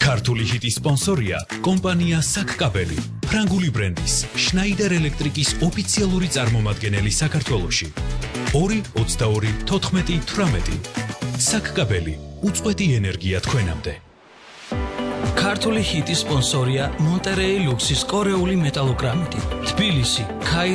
ქართული ჰიტის სპონსორია კომპანია საკკაბელი, ფრანგული ბრენდის შნაიდერ ელექტრიკის ოფიციალური წარმომადგენელი საქართველოში. 2-22-14-18 საკკაბელი, უწყვეტი ენერგია თქვენამდე. ქართული ჰიტის სპონსორია მონტერეი ლუქსის კორეული მეტალოგრამიტი, თბილისი,